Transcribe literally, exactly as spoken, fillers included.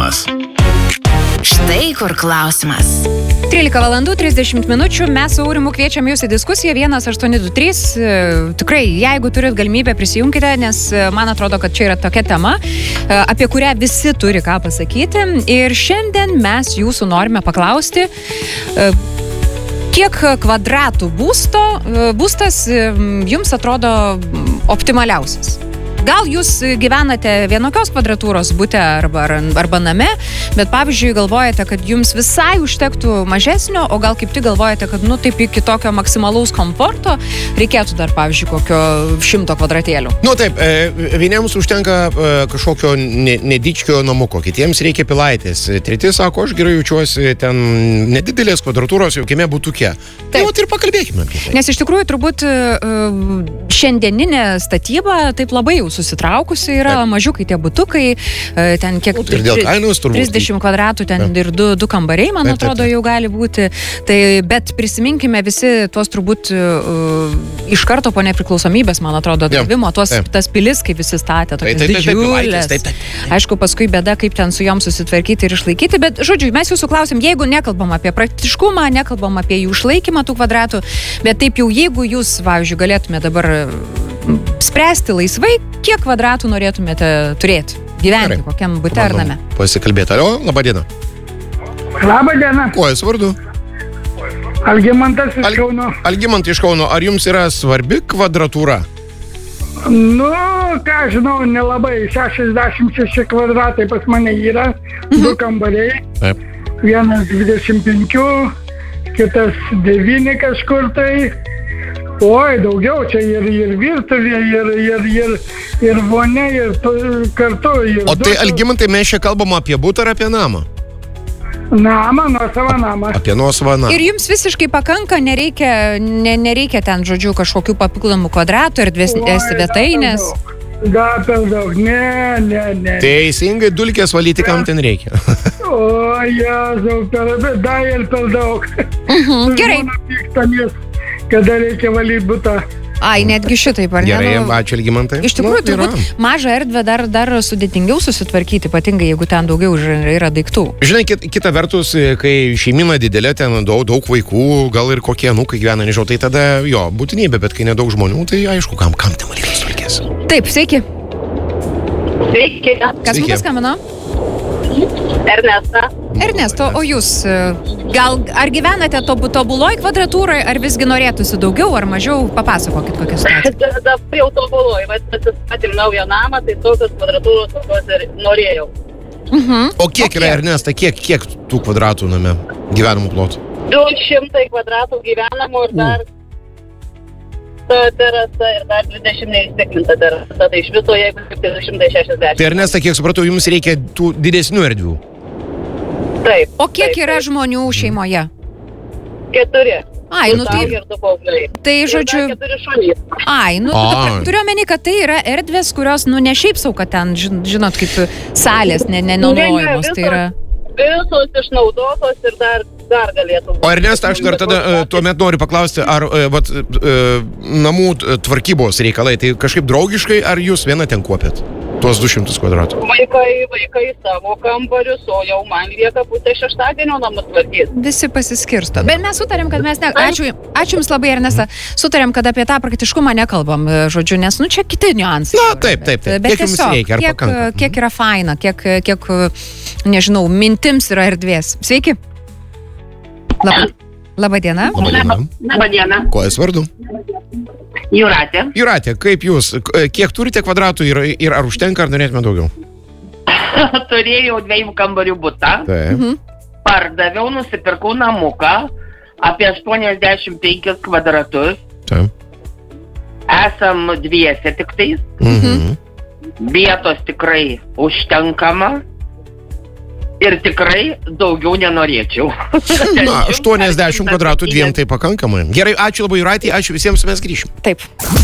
klausimas. Štai kur klausimas. trylika valandų trisdešimt minučių. Mes su Aurimu kviečiam jūs į diskusiją vienas aštuoni du trys. Tikrai, jeigu turit galimybę, prisijunkite, nes man atrodo, kad čia yra tokia tema, apie kurią visi turi ką pasakyti. Ir šiandien mes jūsų norime paklausti, kiek kvadratų būsto, būstas jums atrodo optimaliausias? Gal jūs gyvenate vienokios kvadratūros bute arba, arba name, bet pavyzdžiui galvojate, kad jums visai užtektų mažesnio, o gal kaip tik galvojate, kad nu taip iki tokio maksimalaus komforto reikėtų dar pavyzdžiui kokio šimto kvadratėlių. Nu taip, vieniems užtenka kažkokio nedičkio namuko, kitiems reikia pilaitės. Treti sako, aš gerai jaučiuosi ten nedidelės kvadratūros jaukiame butuke. Tai vat ir pakalbėkime apie tai. Nes iš tikrųjų turbūt šiandieninė statyba taip labai jau susitraukusi yra, taip. Mažiukai tie butukai, ten kiek... Ir dėl kainos turbūt. trisdešimt kvadratų, ten taip. Ir du, du kambariai, man taip, atrodo, taip, taip. Jau gali būti. Tai, bet prisiminkime visi tuos turbūt uh, iš karto po nepriklausomybės, man atrodo, davimo, tuos, tas pilis, kaip visi statė, tokias didžiulės. Taip, taip, taip. Aišku, paskui bėda, kaip ten su jom susitvarkyti ir išlaikyti, bet, žodžiu, mes jūsų klausim, jeigu nekalbam apie praktiškumą, nekalbam apie jų išlaikymą tų kvadratų, bet taip jau, jeigu jūs, pavyzdžiui, galėtume dabar spręsti laisvai, kiek kvadratų norėtumėte turėti, gyventi, gerai. Kokiam bute ar name. Pasikalbėti. Alio, laba diena. Labą dieną. Kuo jūs vardu? Algimantas iš Al... Kauno. Algimantas iš Kauno. Ar jums yra svarbi kvadratūra? Nu, ką žinau, nelabai. šešiasdešimt šeši kvadratai pas mane yra, mhm. Du kambariai. Taip. Vienas dvidešimt penki, kitas devyni kažkur tai. Oi, daugiau, čia ir, ir virtuvė, ir, ir, ir, ir vonia, ir to, kartu. Ir o tai, Algimantai, mes čia kalbam apie butą ar apie namą? Namą, nuosavą namą. Apie nuosavą namą. Ir jums visiškai pakanka, nereikia, ne, nereikia ten, žodžiu, kažkokių papildomų kvadratų, erdvės svetainės? Gal per daug, ne, ne, ne. Teisingai, dulkės valyti, kam ten reikia. O, Jėzau, per, dar ir per daug. Mhm, gerai. Kada reikia valyti butą. Ai, netgi šitaip, ar ne? Gerai, ačiū, Algimantai. Iš tikrųjų, nu, turbūt mažą erdvę dar, dar sudėtingiau susitvarkyti, ypatingai, jeigu ten daugiau yra daiktų. Žinai, kita vertus, kai šeimina didelė, ten daug, daug vaikų, gal ir kokie anūkai gyvena, nežinau, tai tada jo, būtinybė, bet kai nedaug žmonių, tai aišku, kam, kam ten valytos valkės. Taip, sveiki. Sveiki. Kas mums paskambino? Ernesta. Ernesto, o jūs gal ar gyvenate tobuloj kvadratūrai, ar visgi norėtųsi daugiau ar mažiau? Papasakokit, kokia situacija. Dabar jau tobuloj, bet pasistatėm naują namą, tai tokios kvadratūros tokios ir norėjau. Mhm. O kiek yra, Ernesta, kiek, kiek tų kvadratų name gyvenamų plotų? du šimtai kvadratų gyvenamų ir dar ta terasa ir dar dvidešimt neįstiklinta terasa. Tai iš viso, jeigu kaip du šimtai šešiasdešimt. Tai, Ernesta, kiek supratau, jums reikia tų didesnių erdvių? Taip. O kiek taip, yra taip. žmonių šeimoje? Keturi. Ai, nu tai... Ir du paaugliai. Tai, žodžiu... Ir dar keturi šunys. Ai, nu, turiu omeny, kad tai yra erdvės, kurios, nu, ne šiaip sau, kad ten, žinot, kaip salės nenaudojamos, tai yra... Visos išnaudotos ir dar, dar galėtų būti. O, Ernesta, aš dar tada uh, tuomet noriu paklausti, ar uh, vat, uh, namų tvarkybos reikalai, tai kažkaip draugiškai, ar jūs viena ten kuopėt? Tuos du šimtus kvadratų. Vaikai, vaikai savo kambarius, o jau man lieka pusė šeštadienio namus tvarkys. Visi pasiskirsto. Bet mes sutarėm, kad mes ne... Ačiū, ačiū Jums labai, Ernesta. Sutarėm, kad apie tą praktiškumą nekalbam, žodžiu, nes, nu, čia kiti niuansai. Na, taip, taip, taip. Bet kiek jums tiesiog, reikia, ar kiek, pakanka? kiek yra faina, kiek, kiek, nežinau, mintims yra erdvės. Sveiki. Labą, labą dieną. Labą dieną. Labą dieną. Kuo jūs vardu? Jūratė. Jūratė, kaip jūs, kiek turite kvadratų ir, ir ar užtenka, ar norėtume daugiau? Turėjau dviejų kambarių butą, mhm. Pardaviau, nusipirkau namuką, apie aštuoniasdešimt penkis kvadratus. Taip. Esam dviese tik tais. Mhm. Vietos tikrai užtenkama. Ir tikrai daugiau nenorėčiau. Na, aštuoniasdešimt kvadratų dviem tai pakankamai. Gerai, ačiū labai, Jūratė, ačiū visiems, mes grįšim. Taip.